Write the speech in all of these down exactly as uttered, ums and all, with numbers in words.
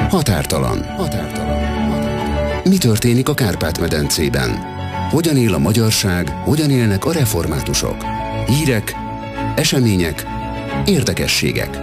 Határtalan. Határtalan. Mi történik a Kárpát-medencében? Hogyan él a magyarság, hogyan élnek a reformátusok? Hírek, események, érdekességek.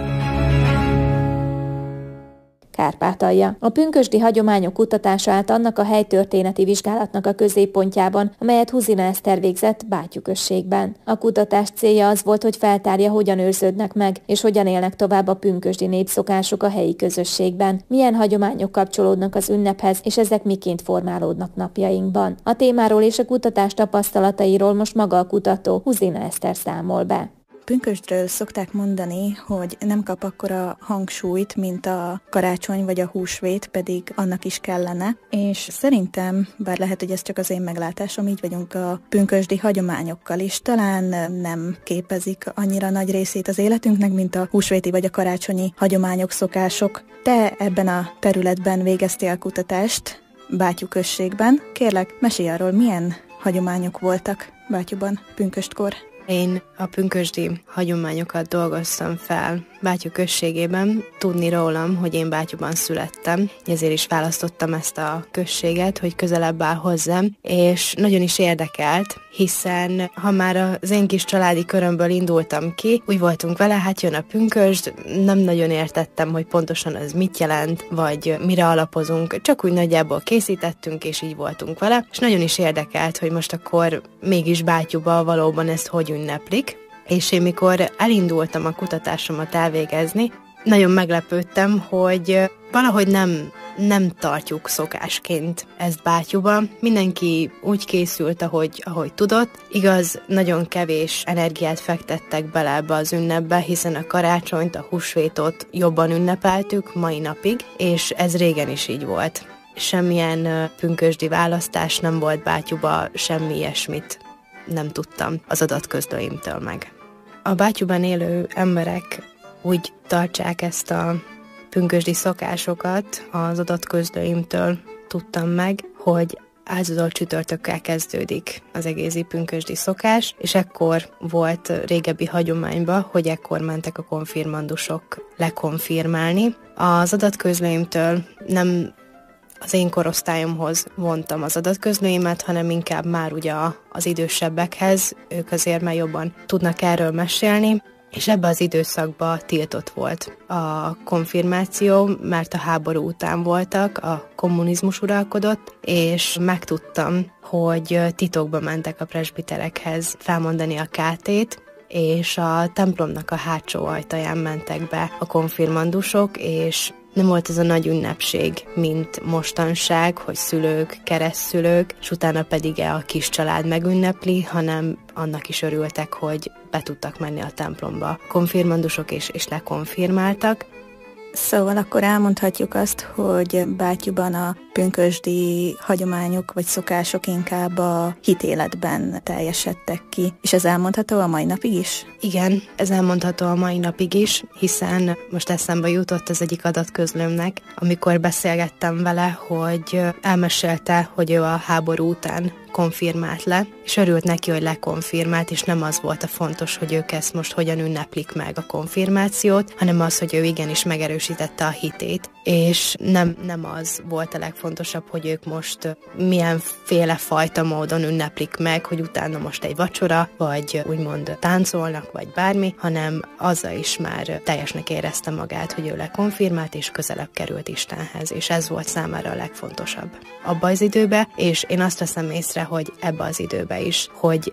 Kárpátalja. A pünkösdi hagyományok kutatása állt annak a helytörténeti vizsgálatnak a középpontjában, amelyet Huzina Eszter végzett Bátyú-községben. A kutatás célja az volt, hogy feltárja, hogyan őrződnek meg, és hogyan élnek tovább a pünkösdi népszokások a helyi közösségben, milyen hagyományok kapcsolódnak az ünnephez, és ezek miként formálódnak napjainkban. A témáról és a kutatás tapasztalatairól most maga a kutató, Huzina Eszter számol be. Pünkösdről szokták mondani, hogy nem kap akkora hangsúlyt, mint a karácsony vagy a húsvét, pedig annak is kellene. És szerintem, bár lehet, hogy ez csak az én meglátásom, így vagyunk a pünkösdi hagyományokkal is. Talán nem képezik annyira nagy részét az életünknek, mint a húsvéti vagy a karácsonyi hagyományok, szokások. Te ebben a területben végeztél kutatást, Bátyú-községben. Kérlek, mesélj arról, milyen hagyományok voltak Bátyúban pünköstkor. Én a pünkösdi hagyományokat dolgoztam fel Bátyú községében. Tudni rólam, hogy én Bátyúban születtem, ezért is választottam ezt a községet, hogy közelebb áll hozzám, és nagyon is érdekelt, hiszen ha már az én kis családi körömből indultam ki, úgy voltunk vele, hát jön a pünkösd, nem nagyon értettem, hogy pontosan az mit jelent, vagy mire alapozunk, csak úgy nagyjából készítettünk, és így voltunk vele, és nagyon is érdekelt, hogy most akkor mégis Bátyúba valóban ezt hogy ünneplik, és én mikor elindultam a kutatásomat elvégezni, nagyon meglepődtem, hogy valahogy nem, nem tartjuk szokásként ezt Bátyúba. Mindenki úgy készült, ahogy, ahogy tudott. Igaz, nagyon kevés energiát fektettek bele ebbe az ünnepbe, hiszen a karácsonyt, a húsvétot jobban ünnepeltük mai napig, és ez régen is így volt. Semmilyen pünkösdi választás nem volt Bátyúba, semmi ilyesmit nem tudtam az adatközlőimtől meg. A Bátyúban élő emberek úgy tartsák ezt a pünkösdi szokásokat, az adatközlőimtől tudtam meg, hogy áldozó csütörtökkel kezdődik az egész pünkösdi szokás, és ekkor volt régebbi hagyományban, hogy ekkor mentek a konfirmandusok lekonfirmálni. Az adatközlőimtől nem az én korosztályomhoz vontam az adatközlőimet, hanem inkább már ugye az idősebbekhez, ők azért már jobban tudnak erről mesélni, és ebbe az időszakban tiltott volt a konfirmáció, mert a háború után voltak, a kommunizmus uralkodott, és megtudtam, hogy titokba mentek a presbiterekhez felmondani a kátét, és a templomnak a hátsó ajtaján mentek be a konfirmandusok, és nem volt ez a nagy ünnepség, mint mostanság, hogy szülők, keresztszülők, és utána pedig a kis család megünnepli, hanem annak is örültek, hogy be tudtak menni a templomba. A konfirmandusok is, és lekonfirmáltak. Szóval akkor elmondhatjuk azt, hogy Bátyúban a pünkösdi hagyományok vagy szokások inkább a hitéletben teljesedtek ki. És ez elmondható a mai napig is? Igen, ez elmondható a mai napig is, hiszen most eszembe jutott az egyik adatközlőmnek, amikor beszélgettem vele, hogy elmesélte, hogy ő a háború után konfirmált le, és örült neki, hogy lekonfirmált, és nem az volt a fontos, hogy ők ezt most hogyan ünneplik meg a konfirmációt, hanem az, hogy ő igenis megerősítette a hitét, és nem, nem az volt a legfontosabb, hogy ők most milyenféle fajta módon ünneplik meg, hogy utána most egy vacsora, vagy úgymond táncolnak, vagy bármi, hanem azzal is már teljesnek érezte magát, hogy ő lekonfirmált, és közelebb került Istenhez, és ez volt számára a legfontosabb abba az időbe, és én azt veszem észre, hogy ebbe az időbe is, hogy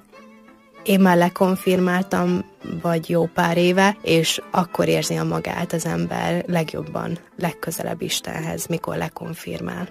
én már lekonfirmáltam, vagy jó pár éve, és akkor érzi a magát az ember legjobban, legközelebb Istenhez, mikor lekonfirmál.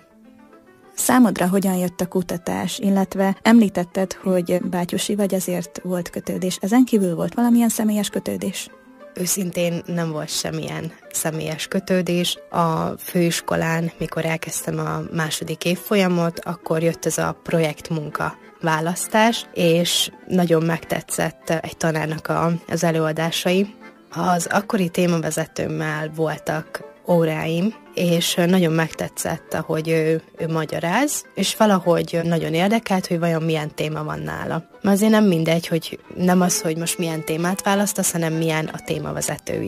Számodra hogyan jött a kutatás, illetve említetted, hogy bátyusi vagy, ezért volt kötődés. Ezen kívül volt valamilyen személyes kötődés? Őszintén nem volt semmilyen személyes kötődés. A főiskolán, mikor elkezdtem a második évfolyamot, akkor jött ez a projektmunka választás, és nagyon megtetszett egy tanárnak a, az előadásai. Az akkori témavezetőmmel voltak óráim, és nagyon megtetszett, ahogy ő, ő magyaráz, és valahogy nagyon érdekelt, hogy vajon milyen téma van nála. Mert azért nem mindegy, hogy nem az, hogy most milyen témát választasz, hanem milyen a témavezető is.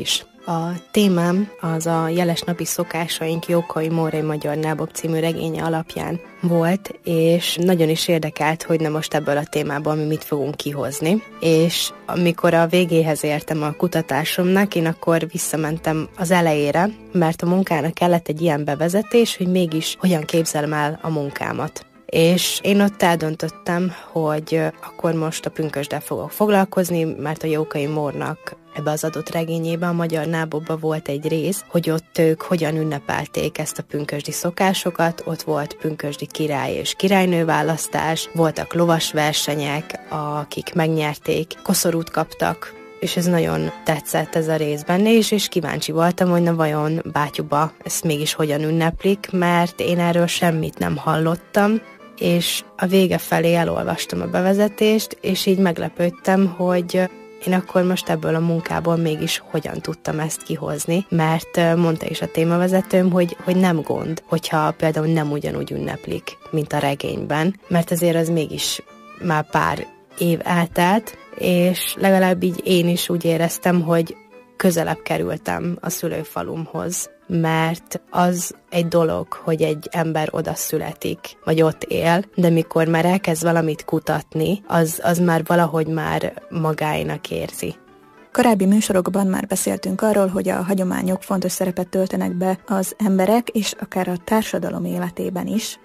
A témám az a Jeles napi szokásaink Jókai Mórai Magyar Nábok című regénye alapján volt, és nagyon is érdekelt, hogy na most ebből a témából mi mit fogunk kihozni. És amikor a végéhez értem a kutatásomnak, én akkor visszamentem az elejére, mert a munkának kellett egy ilyen bevezetés, hogy mégis hogyan képzelem el a munkámat. És én ott eldöntöttem, hogy akkor most a pünkösddel fogok foglalkozni, mert a Jókai Mórnak ebbe az adott regényében, a Magyar Nábokban volt egy rész, hogy ott ők hogyan ünnepelték ezt a pünkösdi szokásokat, ott volt pünkösdi király és királynő választás, voltak lovas versenyek, akik megnyerték, koszorút kaptak, és ez nagyon tetszett ez a rész benne is, és kíváncsi voltam, hogy na vajon Bátyuba ezt mégis hogyan ünneplik, mert én erről semmit nem hallottam, és a vége felé elolvastam a bevezetést, és így meglepődtem, hogy én akkor most ebből a munkából mégis hogyan tudtam ezt kihozni, mert mondta is a témavezetőm, hogy, hogy nem gond, hogyha például nem ugyanúgy ünneplik, mint a regényben, mert azért az mégis már pár év eltelt, és legalább így én is úgy éreztem, hogy közelebb kerültem a szülőfalumhoz, mert az egy dolog, hogy egy ember oda születik, vagy ott él, de mikor már elkezd valamit kutatni, az, az már valahogy már magáénak érzi. Korábbi műsorokban már beszéltünk arról, hogy a hagyományok fontos szerepet töltenek be az emberek, és akár a társadalom életében is,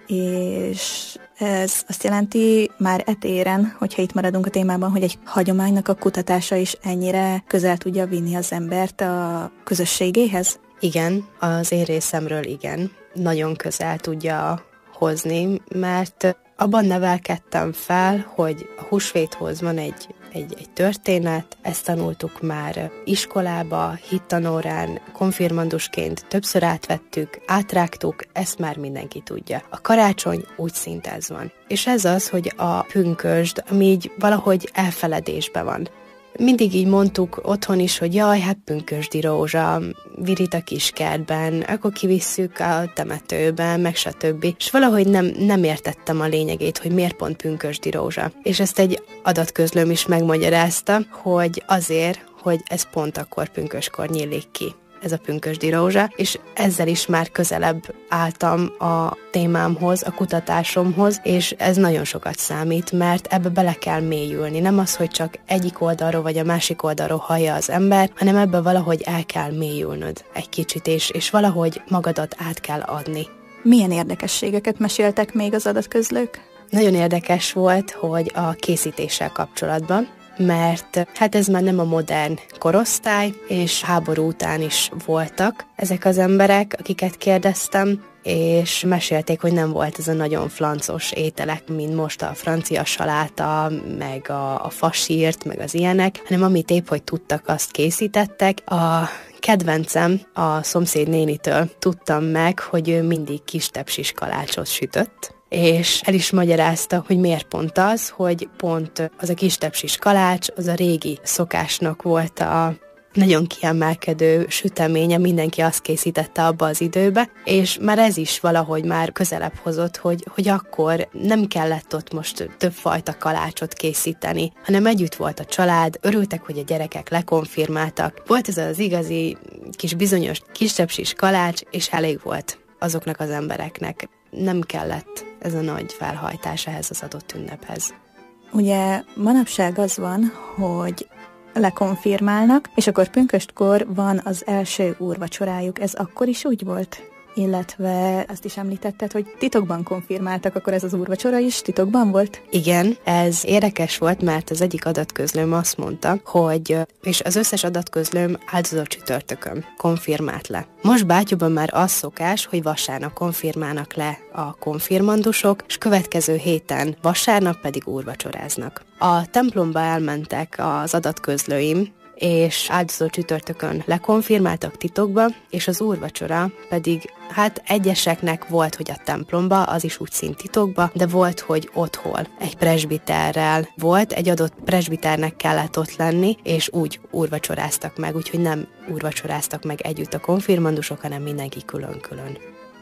és ez azt jelenti már etéren, hogyha itt maradunk a témában, hogy egy hagyománynak a kutatása is ennyire közel tudja vinni az embert a közösségéhez? Igen, az én részemről igen. Nagyon közel tudja hozni, mert abban nevelkedtem fel, hogy a húsvéthoz van egy, egy, egy történet, ezt tanultuk már iskolába, hittanórán, konfirmandusként többször átvettük, átrágtuk, ezt már mindenki tudja. A karácsony úgy szinte ez van. És ez az, hogy a pünkösd, ami így valahogy elfeledésbe van. Mindig így mondtuk otthon is, hogy jaj, hát pünkösdi rózsa, virít a kiskertben, akkor kivisszük a temetőben, meg stb. És valahogy nem, nem értettem a lényegét, hogy miért pont pünkösdi rózsa. És ezt egy adatközlőm is megmagyarázta, hogy azért, hogy ez pont akkor pünköskor nyílik ki, ez a pünkösdi rózsa, és ezzel is már közelebb álltam a témámhoz, a kutatásomhoz, és ez nagyon sokat számít, mert ebbe bele kell mélyülni. Nem az, hogy csak egyik oldalról vagy a másik oldalról hallja az ember, hanem ebbe valahogy el kell mélyülnöd egy kicsit, és, és valahogy magadat át kell adni. Milyen érdekességeket meséltek még az adatközlők? Nagyon érdekes volt, hogy a készítéssel kapcsolatban, mert hát ez már nem a modern korosztály, és háború után is voltak ezek az emberek, akiket kérdeztem, és mesélték, hogy nem volt ez a nagyon flancos ételek, mint most a francia saláta, meg a, a fasírt, meg az ilyenek, hanem amit épp, hogy tudtak, azt készítettek. A kedvencem a szomszéd nénitől tudtam meg, hogy ő mindig kis tepsis kalácsot sütött, és el is magyarázta, hogy miért pont az, hogy pont az a kis tepsis kalács, az a régi szokásnak volt a nagyon kiemelkedő süteménye, mindenki azt készítette abba az időbe, és már ez is valahogy már közelebb hozott, hogy, hogy akkor nem kellett ott most többfajta kalácsot készíteni, hanem együtt volt a család, örültek, hogy a gyerekek lekonfirmáltak. Volt ez az igazi kis bizonyos kis tepsis kalács, és elég volt azoknak az embereknek. Nem kellett ez a nagy felhajtás ehhez az adott ünnephez. Ugye manapság az van, hogy lekonfirmálnak, és akkor pünköstkor van az első úrvacsorájuk. Ez akkor is úgy volt? Illetve azt is említetted, hogy titokban konfirmáltak, akkor ez az úrvacsora is titokban volt? Igen, ez érdekes volt, mert az egyik adatközlőm azt mondta, hogy, és az összes adatközlőm áldozó csütörtökön konfirmált le. Most Bátyúban már az szokás, hogy vasárnap konfirmálnak le a konfirmandusok, és következő héten vasárnap pedig úrvacsoráznak. A templomba elmentek az adatközlőim, és áldozó csütörtökön lekonfirmáltak titokba, és az úrvacsora pedig, hát egyeseknek volt, hogy a templomba, az is úgy szint titokba, de volt, hogy otthon egy presbiterrel volt, egy adott presbiternek kellett ott lenni, és úgy úrvacsoráztak meg, úgyhogy nem úrvacsoráztak meg együtt a konfirmandusok, hanem mindenki külön-külön.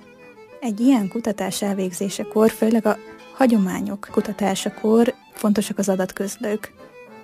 Egy ilyen kutatás elvégzésekor, főleg a hagyományok kutatásakor fontosak az adatközlők.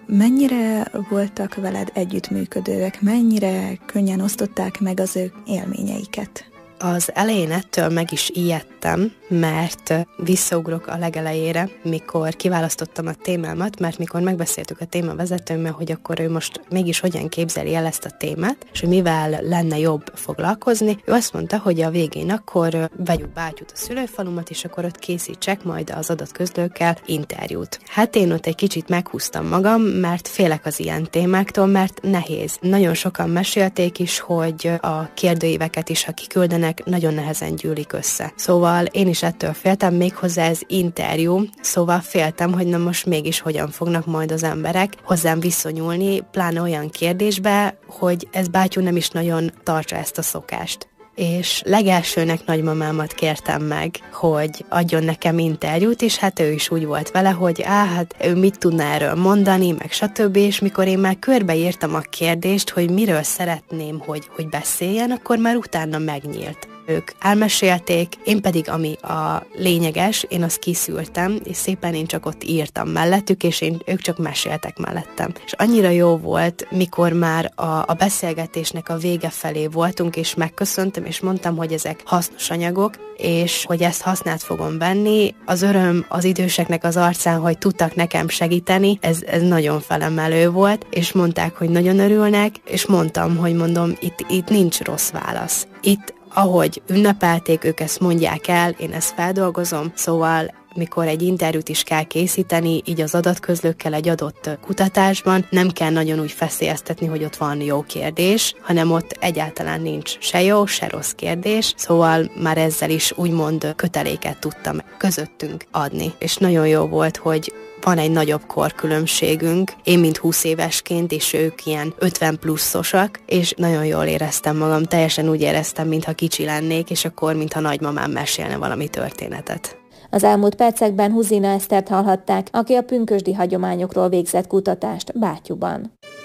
Mennyire voltak veled együttműködőek, mennyire könnyen osztották meg az ő élményeiket? Az elején ettől meg is ijedtem, mert visszaugrok a legelejére, mikor kiválasztottam a témámat, mert mikor megbeszéltük a témavezetőmmel, hogy akkor ő most mégis hogyan képzeli el ezt a témát, és hogy mivel lenne jobb foglalkozni, ő azt mondta, hogy a végén akkor vegyük Bátyút a szülőfalumat, és akkor ott készítsek majd az adatközlőkkel interjút. Hát én ott egy kicsit meghúztam magam, mert félek az ilyen témáktól, mert nehéz. Nagyon sokan mesélték is, hogy a kérdőíveket is, ha kiküldenek, nagyon nehezen gyűlik össze. Szóval én is ettől féltem, méghozzá ez interjú, szóval féltem, hogy na most mégis hogyan fognak majd az emberek hozzám viszonyulni, pláne olyan kérdésbe, hogy ez bátyú nem is nagyon tartsa ezt a szokást. És legelsőnek nagymamámat kértem meg, hogy adjon nekem interjút, és hát ő is úgy volt vele, hogy á, hát ő mit tudna erről mondani, meg stb. És mikor én már körbeírtam a kérdést, hogy miről szeretném, hogy, hogy beszéljen, akkor már utána megnyílt. Ők elmesélték, én pedig ami a lényeges, én azt kiszűrtem, és szépen én csak ott írtam mellettük, és én, ők csak meséltek mellettem. És annyira jó volt, mikor már a, a beszélgetésnek a vége felé voltunk, és megköszöntem, és mondtam, hogy ezek hasznos anyagok, és hogy ezt használt fogom venni. Az öröm az időseknek az arcán, hogy tudtak nekem segíteni, ez, ez nagyon felemelő volt, és mondták, hogy nagyon örülnek, és mondtam, hogy mondom, itt, itt nincs rossz válasz. Itt ahogy ünnepelték, ők ezt mondják el, én ezt feldolgozom, szóval mikor egy interjút is kell készíteni, így az adatközlőkkel egy adott kutatásban, nem kell nagyon úgy feszélyeztetni, hogy ott van jó kérdés, hanem ott egyáltalán nincs se jó, se rossz kérdés, szóval már ezzel is úgymond köteléket tudtam közöttünk adni. És nagyon jó volt, hogy van egy nagyobb korkülönbségünk, én mint húsz évesként, és ők ilyen ötven pluszosak, és nagyon jól éreztem magam, teljesen úgy éreztem, mintha kicsi lennék, és akkor, mintha nagymamám mesélne valami történetet. Az elmúlt percekben Huzina Esztert hallhatták, aki a pünkösdi hagyományokról végzett kutatást Bátyúban.